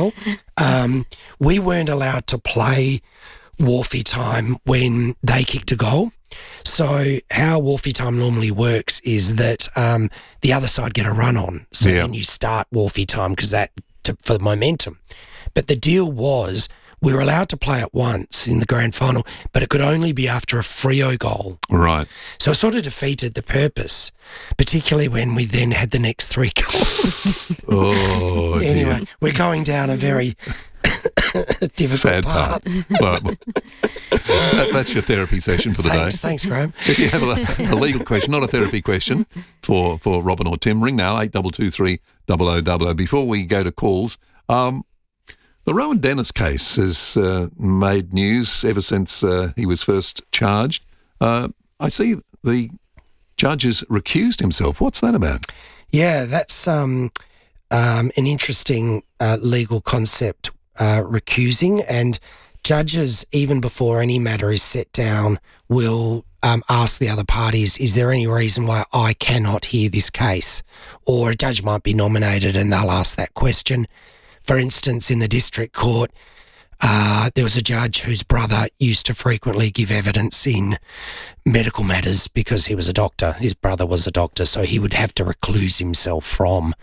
Mel. We weren't allowed to play Wharfie time when they kicked a goal. So how Wharfie time normally works is that the other side get a run on. So then you start Wharfie time because for the momentum. But the deal was we were allowed to play it once in the grand final, but it could only be after a Freo goal. Right. So it sort of defeated the purpose, particularly when we then had the next 3 goals. Oh, anyway, dear. we're going down a very difficult Sad path. Well, that's your therapy session for the day. Thanks, Graham. If you have a legal question, not a therapy question, for Robin or Tim, ring now, 8223 0000. Before we go to calls, the Rowan Dennis case has made news ever since he was first charged. I see the judge has recused himself. What's that about? Yeah, that's an interesting legal concept, recusing, and judges, even before any matter is set down, will ask the other parties, is there any reason why I cannot hear this case? Or a judge might be nominated and they'll ask that question. For instance, in the district court, there was a judge whose brother used to frequently give evidence in medical matters because he was a doctor. His brother was a doctor, so he would have to recluse himself from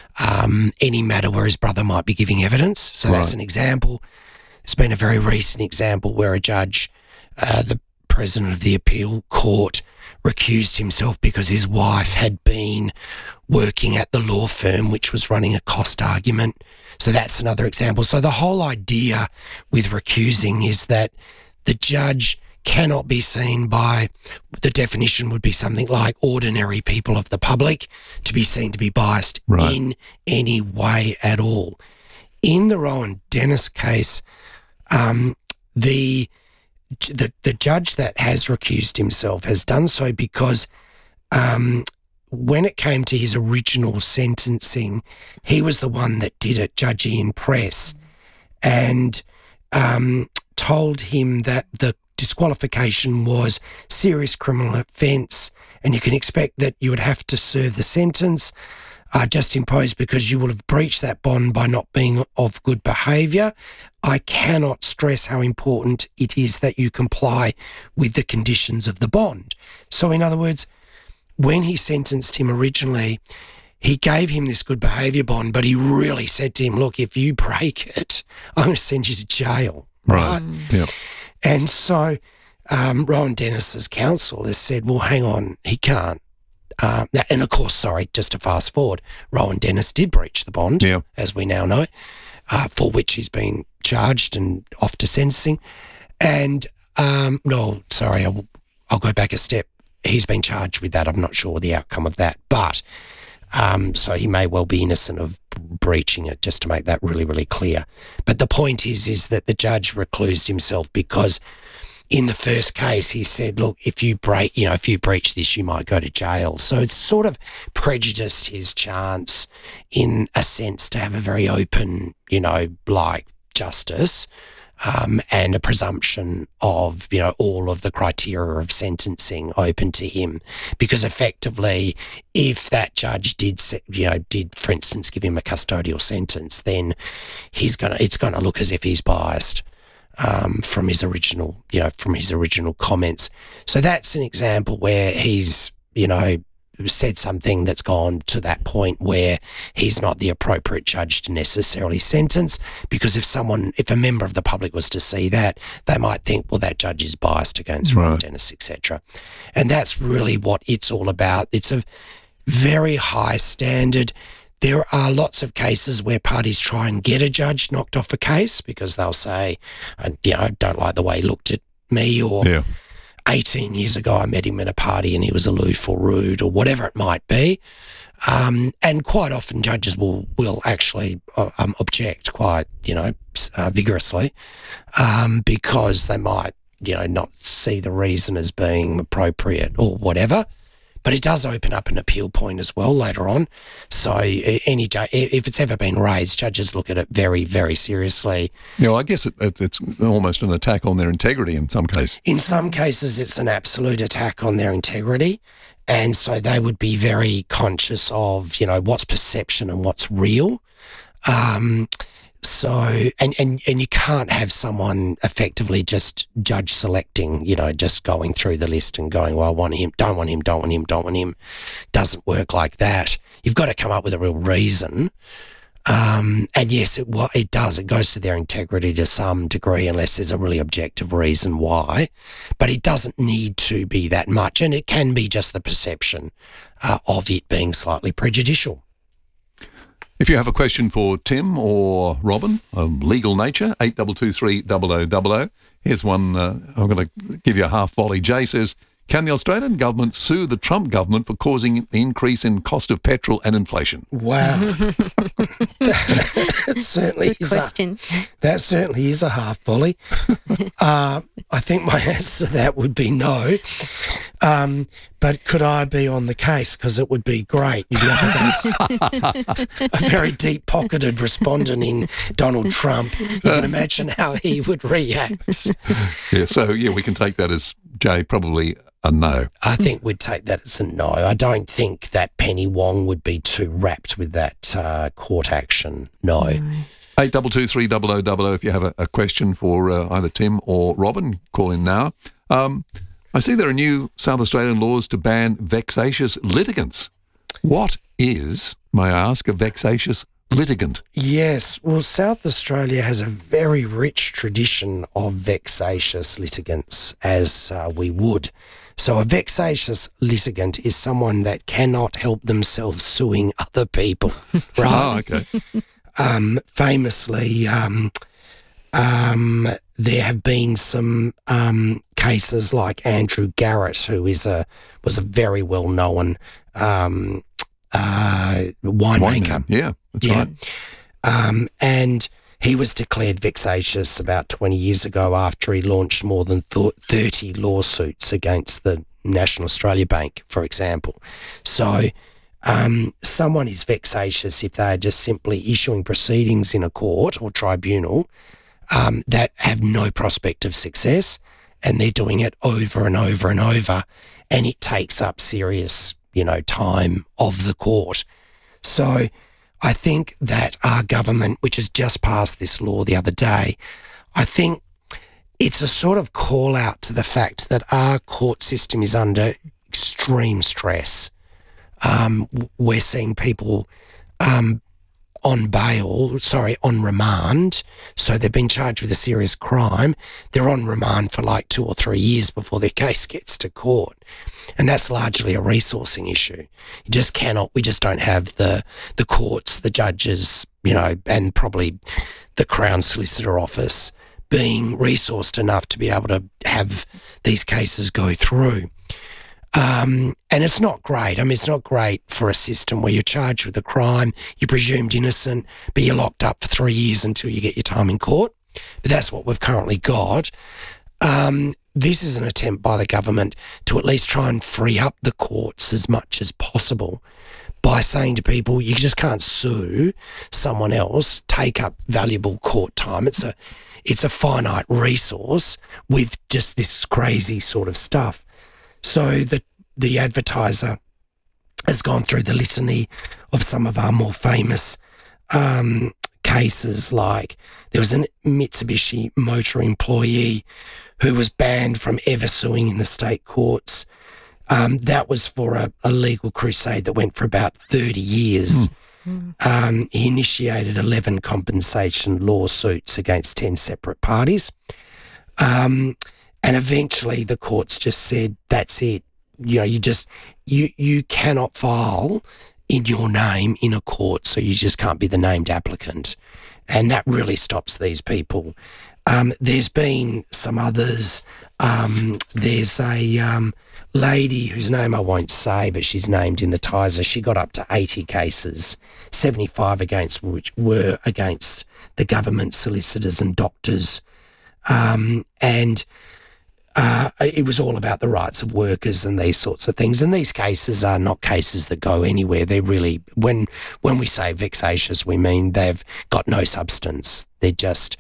any matter where his brother might be giving evidence. So that's an example. It's been a very recent example where a judge, the president of the appeal court, recused himself because his wife had been working at the law firm which was running a cost argument. So that's another example. So the whole idea with recusing is that the judge cannot be seen by, the definition would be something like ordinary people of the public, to be seen to be biased in any way at all. In the Rowan Dennis case, the judge that has recused himself has done so because when it came to his original sentencing, he was the one that did it, Judge Ian Press, and told him that the disqualification was serious criminal offence and you can expect that you would have to serve the sentence just imposed because you will have breached that bond by not being of good behaviour. I cannot stress how important it is that you comply with the conditions of the bond. So in other words, when he sentenced him originally, he gave him this good behaviour bond, but he really said to him, look, if you break it, I'm going to send you to jail. Right? Yeah. And so Rowan Dennis's counsel has said, well, hang on, he can't. And of course, just to fast forward, Rowan Dennis did breach the bond, as we now know, for which he's been charged and off to sentencing. And I'll go back a step. He's been charged with that. I'm not sure the outcome of that, but so he may well be innocent of breaching it, just to make that really, really clear. But the point is that the judge reclused himself because in the first case he said, look, if you breach this, you might go to jail. So it's sort of prejudiced his chance in a sense to have a very open, justice. And a presumption of, all of the criteria of sentencing open to him. Because effectively, if that judge did, for instance, give him a custodial sentence, then it's going to look as if he's biased from his original comments. So that's an example where he's, said something that's gone to that point where he's not the appropriate judge to necessarily sentence, because if a member of the public was to see that, they might think, well, that judge is biased against Rowan Dennis, etc. And that's really what it's all about. It's a very high standard. There are lots of cases where parties try and get a judge knocked off a case because they'll say, I don't like the way he looked at me, or 18 years ago I met him at a party and he was aloof or rude or whatever it might be. And quite often judges will actually object quite, vigorously because they might, not see the reason as being appropriate or whatever. But it does open up an appeal point as well later on. So any judge, if it's ever been raised, judges look at it very, very seriously. I guess it's almost an attack on their integrity in some cases. In some cases, it's an absolute attack on their integrity. And so they would be very conscious of, what's perception and what's real. So, and you can't have someone effectively just judge selecting, just going through the list and going, well, I want him, don't want him, don't want him, don't want him. Doesn't work like that. You've got to come up with a real reason. And yes, it does. It goes to their integrity to some degree, unless there's a really objective reason why. But it doesn't need to be that much, and it can be just the perception of it being slightly prejudicial. If you have a question for Tim or Robin of legal nature, 8223 Here's one I'm going to give you a half volley. Jay says, can the Australian government sue the Trump government for causing the increase in cost of petrol and inflation? Wow. That certainly is a half volley. I think my answer to that would be no. But could I be on the case? Because it would be great. You'd be up against a very deep-pocketed respondent in Donald Trump. You can imagine how he would react. Yeah, we can take that as, Jay, probably a no. I think we'd take that as a no. I don't think that Penny Wong would be too rapt with that court action. No. 8223 if you have a question for either Tim or Robin, call in now. I see there are new South Australian laws to ban vexatious litigants. What is, may I ask, a vexatious litigant? Yes, well, South Australia has a very rich tradition of vexatious litigants, as we would. So a vexatious litigant is someone that cannot help themselves suing other people, right? Oh, okay. Famously, there have been some cases like Andrew Garrett, who was a very well-known winemaker. Yeah, that's right. And he was declared vexatious about 20 years ago after he launched more than 30 lawsuits against the National Australia Bank, for example. So someone is vexatious if they are just simply issuing proceedings in a court or tribunal that have no prospect of success, and they're doing it over and over and over, and it takes up serious, time of the court. So I think that our government, which has just passed this law the other day, I think it's a sort of call out to the fact that our court system is under extreme stress. We're seeing people on remand. So they've been charged with a serious crime. They're on remand for like 2 or 3 years before their case gets to court. And that's largely a resourcing issue. We just don't have the courts, the judges, and probably the Crown Solicitor Office being resourced enough to be able to have these cases go through. And it's not great. I mean, it's not great for a system where you're charged with a crime, you're presumed innocent, but you're locked up for 3 years until you get your time in court. But that's what we've currently got. This is an attempt by the government to at least try and free up the courts as much as possible by saying to people, you just can't sue someone else, take up valuable court time. It's a finite resource with just this crazy sort of stuff. So the Advertiser has gone through the litany of some of our more famous cases, like there was a Mitsubishi Motor employee who was banned from ever suing in the state courts. That was for a legal crusade that went for about 30 years. He initiated 11 compensation lawsuits against 10 separate parties. And eventually the courts just said, that's it. You cannot file in your name in a court, so you just can't be the named applicant. And that really stops these people. There's been some others. There's a lady whose name I won't say, but she's named in the Tiser. She got up to 80 cases, 75 against which were against the government solicitors and doctors. It was all about the rights of workers and these sorts of things. And these cases are not cases that go anywhere. They're really, when we say vexatious, we mean they've got no substance. They're just,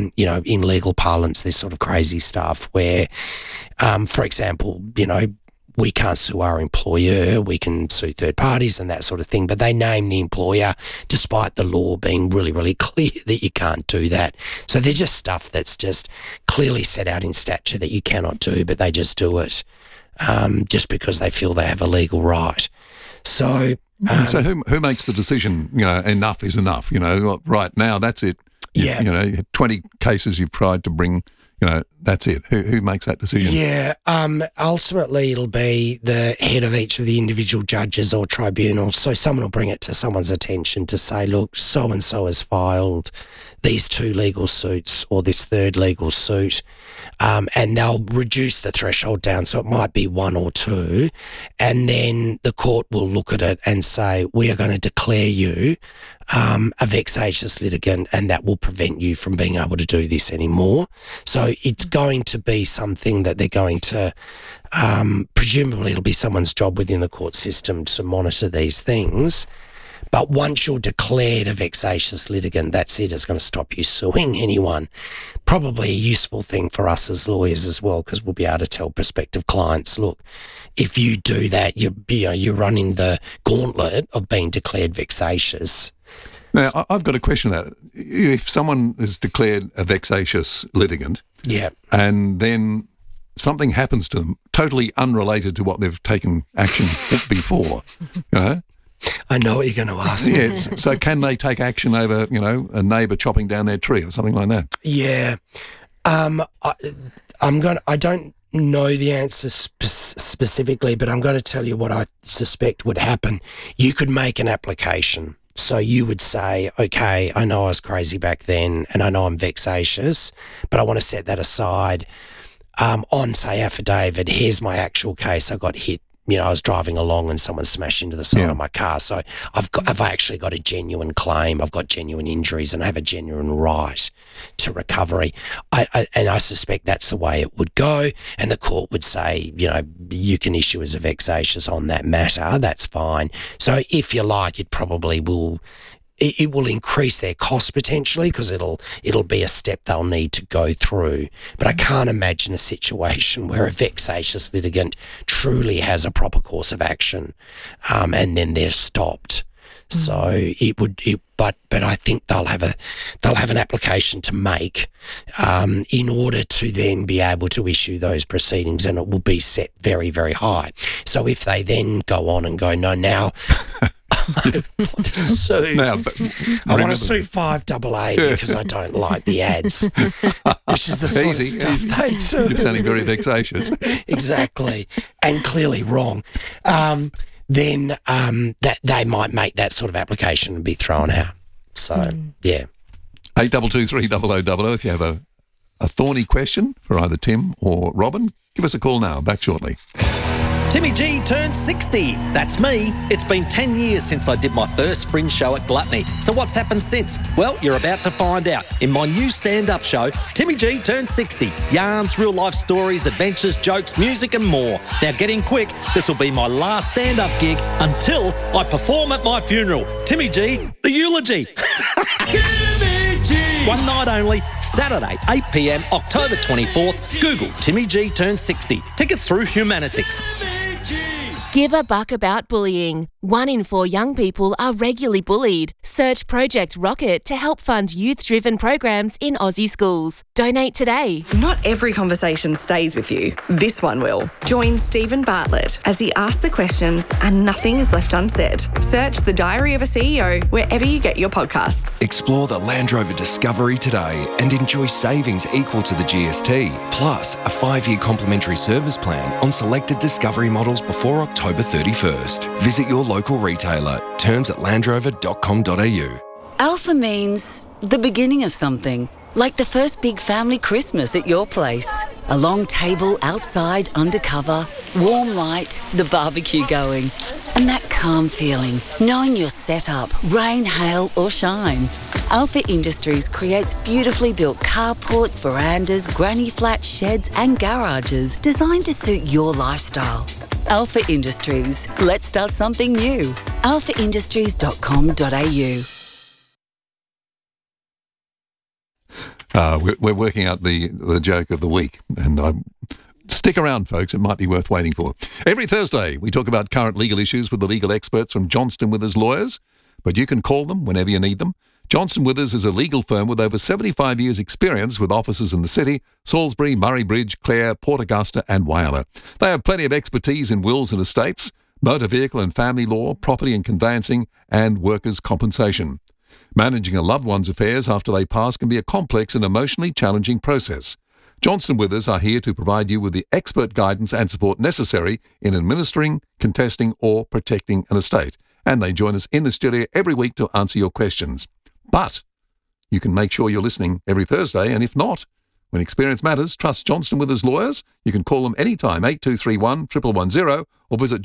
in legal parlance, this sort of crazy stuff where, for example, we can't sue our employer, we can sue third parties and that sort of thing, but they name the employer despite the law being really, really clear that you can't do that. So they're just stuff that's just clearly set out in statute that you cannot do, but they just do it just because they feel they have a legal right. So... so who makes the decision, enough is enough, right now, that's it. Yeah. 20 cases you've tried to bring, that's it. Who makes that decision? Yeah. Ultimately, it'll be the head of each of the individual judges or tribunals. So someone will bring it to someone's attention to say, look, so-and-so has filed these 2 legal suits or this 3rd legal suit, and they'll reduce the threshold down. So it might be 1 or 2. And then the court will look at it and say, we are going to declare you a vexatious litigant, and that will prevent you from being able to do this anymore. So it's going to be something that they're going to, presumably it'll be someone's job within the court system to monitor these things. But once you're declared a vexatious litigant, that's it. It's going to stop you suing anyone. Probably a useful thing for us as lawyers as well, because we'll be able to tell prospective clients, look, if you do that, you're running the gauntlet of being declared vexatious. Now, I've got a question about it. If someone is declared a vexatious litigant, yeah, and then something happens to them totally unrelated to what they've taken action before, I know what you're going to ask. Yeah, so can they take action over, a neighbour chopping down their tree or something like that? Yeah. I don't know the answer specifically, but I'm going to tell you what I suspect would happen. You could make an application. So you would say, okay, I know I was crazy back then and I know I'm vexatious, but I want to set that aside. On, say, affidavit, here's my actual case. I got hit. I was driving along and someone smashed into the side of my car. So I've actually got a genuine claim. I've got genuine injuries and I have a genuine right to recovery. And I suspect that's the way it would go. And the court would say, you can issue as a vexatious on that matter. That's fine. So if you like, it probably will... It will increase their cost potentially because it'll be a step they'll need to go through. But I can't imagine a situation where a vexatious litigant truly has a proper course of action, and then they're stopped. So but I think they'll have an application to make in order to then be able to issue those proceedings, and it will be set very, very high. So if they then go on and go, no, now. I want to sue. Now, I want to sue 5AA because I don't like the ads, which is the sort of stuff they do. You're sounding very vexatious. Exactly, and clearly wrong. Then that they might make that sort of application and be thrown out. So, yeah. 8223 if you have a thorny question for either Tim or Robin, give us a call now. Back shortly. Timmy G turned 60. That's me. It's been 10 years since I did my first fringe show at Gluttony. So what's happened since? Well, you're about to find out in my new stand-up show, Timmy G turned 60. Yarns, real-life stories, adventures, jokes, music and more. Now get in quick. This will be my last stand-up gig until I perform at my funeral. Timmy G, the eulogy. Timmy G. One night only, Saturday, 8 p.m, October 24th. Google Timmy G turned 60. Tickets through Humanitix. Give a buck about bullying. 1 in 4 young people are regularly bullied. Search Project Rocket to help fund youth-driven programs in Aussie schools. Donate today. Not every conversation stays with you. This one will. Join Stephen Bartlett as he asks the questions and nothing is left unsaid. Search The Diary of a CEO wherever you get your podcasts. Explore the Land Rover Discovery today and enjoy savings equal to the GST, plus a 5-year complimentary service plan on selected Discovery models before October 31st. Visit your local retailer. Terms at landrover.com.au. Alpha means the beginning of something, like the first big family Christmas at your place. A long table outside, undercover, warm light, the barbecue going, and that calm feeling, knowing you're set up, rain, hail or shine. Alpha Industries creates beautifully built carports, verandas, granny flats, sheds and garages designed to suit your lifestyle. Alpha Industries. Let's start something new. alphaindustries.com.au. We're working out the joke of the week, and Stick around, folks. It might be worth waiting for. Every Thursday, we talk about current legal issues with the legal experts from Johnston Withers Lawyers, but you can call them whenever you need them. Johnston Withers is a legal firm with over 75 years' experience with offices in the city, Salisbury, Murray Bridge, Clare, Port Augusta and Whyalla. They have plenty of expertise in wills and estates, motor vehicle and family law, property and conveyancing, and workers' compensation. Managing a loved one's affairs after they pass can be a complex and emotionally challenging process. Johnston Withers are here to provide you with the expert guidance and support necessary in administering, contesting or protecting an estate. And they join us in the studio every week to answer your questions. But you can make sure you're listening every Thursday, and if not, when experience matters, trust Johnston Withers Lawyers. You can call them anytime, 8231 111, or visit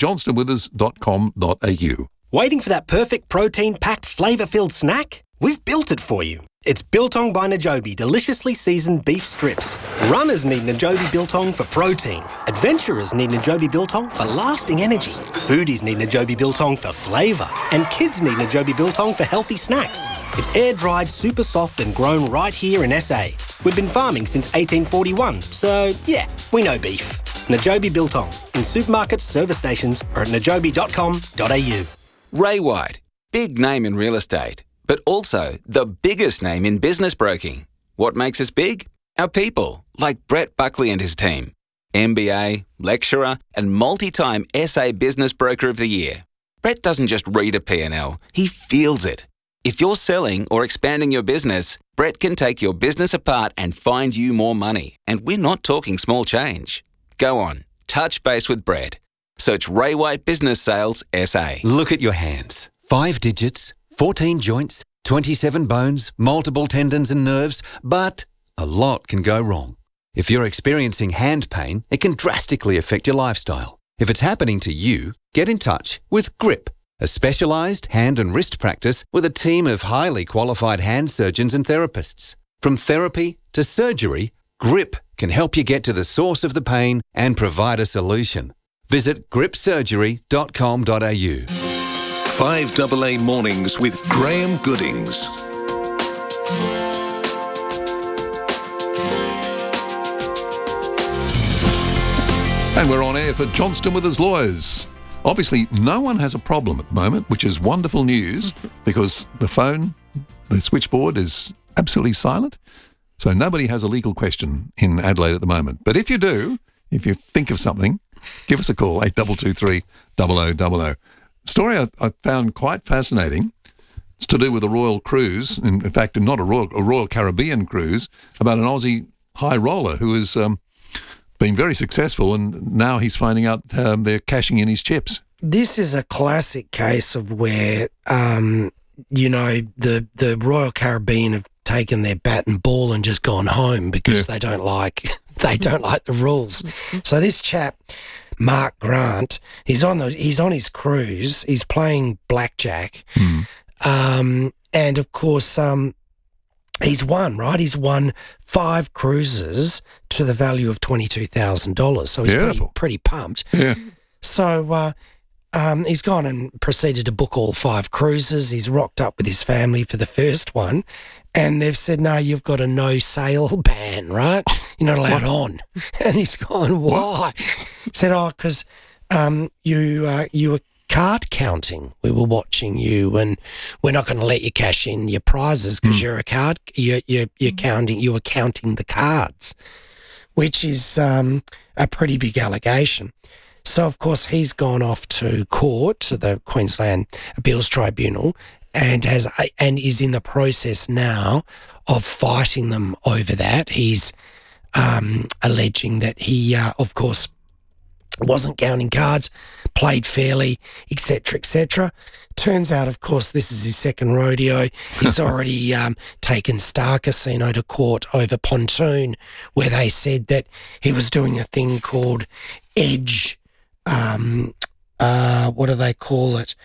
johnstonwithers.com.au. Waiting for that perfect protein-packed, flavour-filled snack? We've built it for you. It's Biltong by Najobi deliciously seasoned beef strips. Runners need Najobi Biltong for protein. Adventurers need Najobi Biltong for lasting energy. Foodies need Najobi Biltong for flavour. And kids need Najobi Biltong for healthy snacks. It's air-dried, super soft and grown right here in SA. We've been farming since 1841, so yeah, we know beef. Najobi Biltong in supermarkets, service stations or at najobi.com.au. Ray White, big name in real estate, but also the biggest name in business broking. What makes us big? Our people, like Brett Buckley and his team. MBA, lecturer, and multi-time SA Business Broker of the Year. Brett doesn't just read a P&L, he feels it. If you're selling or expanding your business, Brett can take your business apart and find you more money. And we're not talking small change. Go on, touch base with Brett. Search Ray White Business Sales SA. Look at your hands. 5 digits, 14 joints, 27 bones, multiple tendons and nerves, but a lot can go wrong. If you're experiencing hand pain, it can drastically affect your lifestyle. If it's happening to you, get in touch with GRIP, a specialised hand and wrist practice with a team of highly qualified hand surgeons and therapists. From therapy to surgery, GRIP can help you get to the source of the pain and provide a solution. Visit gripsurgery.com.au. 5AA Mornings with Graham Goodings. And we're on air for Johnston Withers Lawyers. Obviously, no one has a problem at the moment, which is wonderful news because the switchboard is absolutely silent. So nobody has a legal question in Adelaide at the moment. But if you do, if you think of something, give us a call, 8223 0000. Story I found quite fascinating. It's to do with a Royal cruise, in fact, not a Royal Caribbean cruise, about an Aussie high roller who has been very successful, and now he's finding out they're cashing in his chips. This is a classic case of where, the Royal Caribbean have taken their bat and ball and just gone home because they don't like the rules. So this chap, Mark Grant, he's on his cruise. He's playing blackjack, and of course, he's won. Right, he's won 5 cruises to the value of $22,000. So he's pretty pumped. Yeah. So he's gone and proceeded to book all 5 cruises. He's rocked up with his family for the first one, and they've said, "No, you've got a no sail ban. Right, you're not allowed on." And he's gone, "Why?" He said, "Oh, because you were card counting. We were watching you, and we're not going to let you cash in your prizes because you're a card. You were counting the cards," which is a pretty big allegation. So of course he's gone off to court, to the Queensland Appeals Tribunal, and is in the process now of fighting them over that. He's alleging that he, of course, wasn't counting cards, played fairly, etc., etc. Turns out, of course, this is his second rodeo. He's already taken Star Casino to court over Pontoon, where they said that he was doing a thing called edge. What do they call it?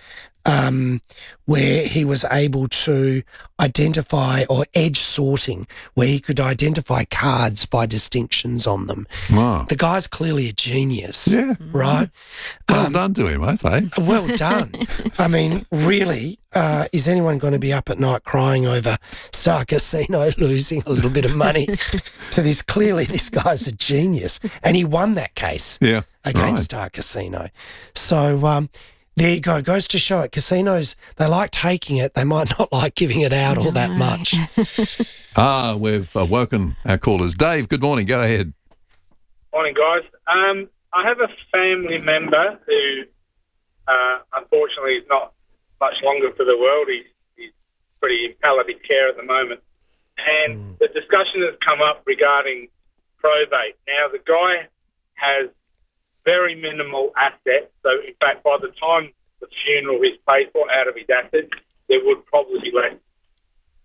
where he was able to identify, or edge sorting, where he could identify cards by distinctions on them. Wow. The guy's clearly a genius. Yeah. Right? Well done to him, I say. Well done. I mean, really, is anyone going to be up at night crying over Star Casino losing a little bit of money to this? Clearly, this guy's a genius. And he won that case against Star Casino. So there you go. Goes to show it. Casinos, they like taking it. They might not like giving it out all that much. We've woken our callers. Dave, good morning. Go ahead. Morning, guys. I have a family member who, unfortunately, is not much longer for the world. He's pretty in palliative care at the moment. And the discussion has come up regarding probate. Now, the guy has very minimal assets. So, in fact, by the time the funeral is paid for out of his assets, there would probably be less